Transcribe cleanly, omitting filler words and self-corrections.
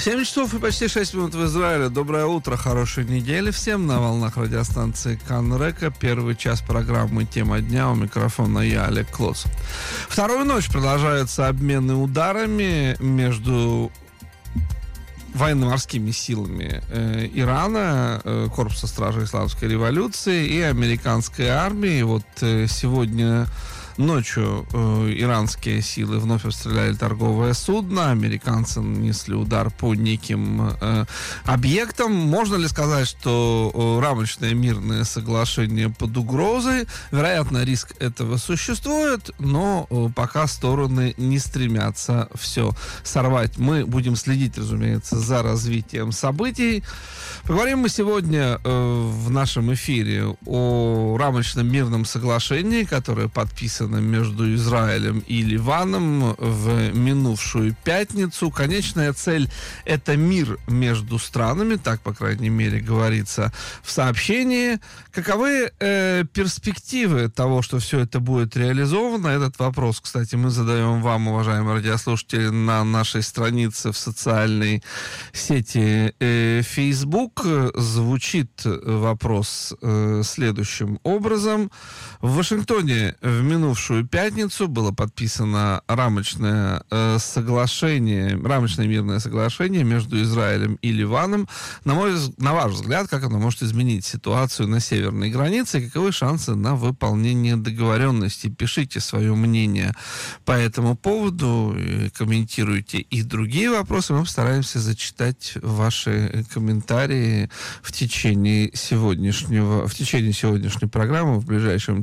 7 часов и почти 6 минут в Израиле. Доброе утро, хорошей недели всем на волнах радиостанции Канрека. Первый час программы «Тема дня». У микрофона я, Олег Клоц. Вторую ночь продолжаются обмены ударами между военно-морскими силами Ирана, Корпуса стражей Исламской революции и американской армии. Вот сегодня ночью иранские силы вновь обстреляли торговое судно. Американцы нанесли удар по неким объектам. Можно ли сказать, что рамочное мирное соглашение под угрозой? Вероятно, риск этого существует, но пока стороны не стремятся все сорвать. Мы будем следить, разумеется, за развитием событий. Поговорим мы сегодня в нашем эфире о рамочном мирном соглашении, которое подписано между Израилем и Ливаном в минувшую пятницу. Конечная цель — это мир между странами, так, по крайней мере, говорится в сообщении. Каковы перспективы того, что все это будет реализовано? Этот вопрос, кстати, мы задаем вам, уважаемые радиослушатели, на нашей странице в социальной сети Facebook. Звучит вопрос следующим образом. В Вашингтоне в минувшую пятницу было подписано рамочное мирное соглашение между Израилем и Ливаном. На ваш взгляд, как оно может изменить ситуацию на северной границе и каковы шансы на выполнение договоренности? Пишите свое мнение по этому поводу, комментируйте и другие вопросы. Мы постараемся зачитать ваши комментарии в течение сегодняшней программы в ближайшем